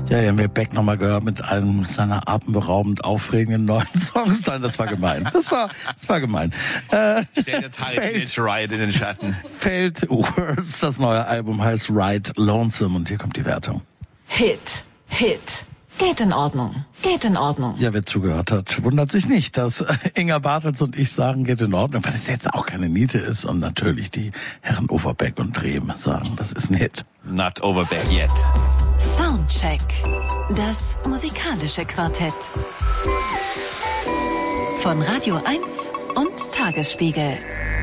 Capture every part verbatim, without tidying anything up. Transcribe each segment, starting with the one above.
Ja, ja, wir Beck nochmal gehört mit einem seiner atemberaubend aufregenden neuen Songs. Nein, das war gemein. Das war, das war gemein. Äh, Stell dir Title Ride in den Schatten. Failed Words, das neue Album heißt Ride Lonesome und hier kommt die Wertung. Hit, Hit. Geht in Ordnung, geht in Ordnung. Ja, wer zugehört hat, wundert sich nicht, dass Inga Bartels und ich sagen, geht in Ordnung, weil das jetzt auch keine Niete ist und natürlich die Herren Overbeck und Drehm sagen, das ist ein Hit. Not Overbeck yet. Soundcheck. Das musikalische Quartett. Von Radio eins und Tagesspiegel.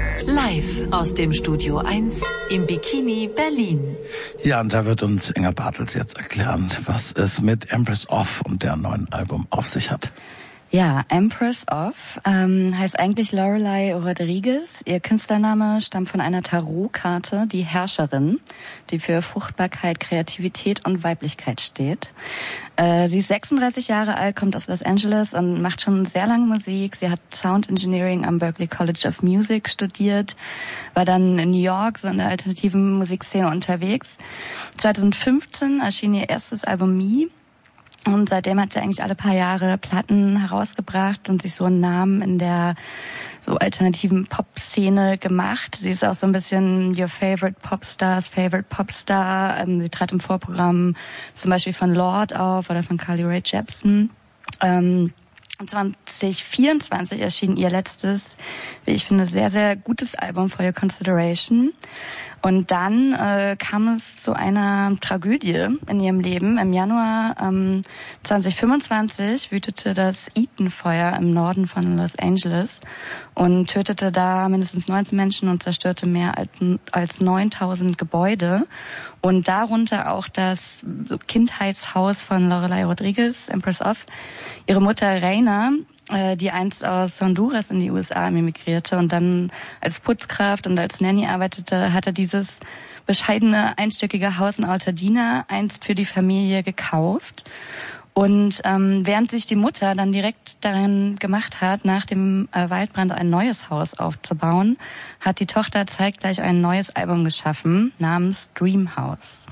Live aus dem Studio eins im Bikini Berlin. Ja, und da wird uns Inga Bartels jetzt erklären, was es mit Empress of und deren neuen Album auf sich hat. Ja, Empress of ähm, heißt eigentlich Lorelei Rodriguez. Ihr Künstlername stammt von einer Tarotkarte, die Herrscherin, die für Fruchtbarkeit, Kreativität und Weiblichkeit steht. Äh, sie ist sechsunddreißig Jahre alt, kommt aus Los Angeles und macht schon sehr lange Musik. Sie hat Sound Engineering am Berklee College of Music studiert, war dann in New York so in der alternativen Musikszene unterwegs. zwanzig fünfzehn erschien ihr erstes Album Me. Und seitdem hat sie eigentlich alle paar Jahre Platten herausgebracht und sich so einen Namen in der so alternativen Pop-Szene gemacht. Sie ist auch so ein bisschen your favorite Popstars, favorite Popstar. Ähm, sie trat im Vorprogramm zum Beispiel von Lorde auf oder von Carly Rae Jepsen. Ähm, zwanzig vierundzwanzig erschien ihr letztes, wie ich finde, sehr, sehr gutes Album For Your Consideration. Und dann äh, kam es zu einer Tragödie in ihrem Leben. Im Januar ähm, zwanzig fünfundzwanzig wütete das Eaton-Feuer im Norden von Los Angeles und tötete da mindestens neunzehn Menschen und zerstörte mehr als, als neuntausend Gebäude. Und darunter auch das Kindheitshaus von Lorelei Rodriguez, Empress of. Ihre Mutter Reina, die einst aus Honduras in die U S A emigrierte und dann als Putzkraft und als Nanny arbeitete, hatte dieses bescheidene einstöckige Haus in Altadena einst für die Familie gekauft. Und ähm, während sich die Mutter dann direkt daran gemacht hat, nach dem äh, Waldbrand ein neues Haus aufzubauen, hat die Tochter zeitgleich ein neues Album geschaffen namens Dream House.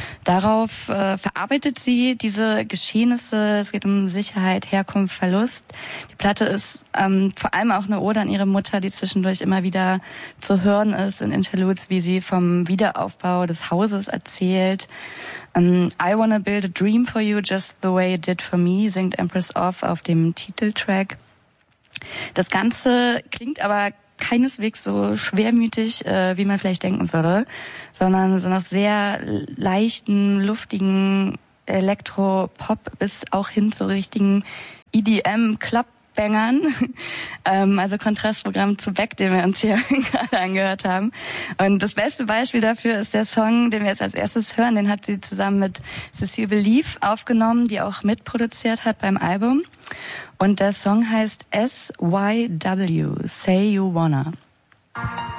Darauf äh, verarbeitet sie diese Geschehnisse. Es geht um Sicherheit, Herkunft, Verlust. Die Platte ist ähm, vor allem auch eine Ode an ihre Mutter, die zwischendurch immer wieder zu hören ist in Interludes, wie sie vom Wiederaufbau des Hauses erzählt. Um, I Wanna Build a Dream for You Just the Way It Did for Me, singt Empress of auf dem Titeltrack. Das Ganze klingt aber keineswegs so schwermütig, äh, wie man vielleicht denken würde, sondern so nach sehr leichten, luftigen Elektro-Pop bis auch hin zu richtigen E D M-Club Bangern, ähm, also Kontrastprogramm zu Beck, den wir uns hier gerade angehört haben. Und das beste Beispiel dafür ist der Song, den wir jetzt als erstes hören. Den hat sie zusammen mit Cecile Believe aufgenommen, die auch mitproduziert hat beim Album. Und der Song heißt S Y W, Say You Wanna.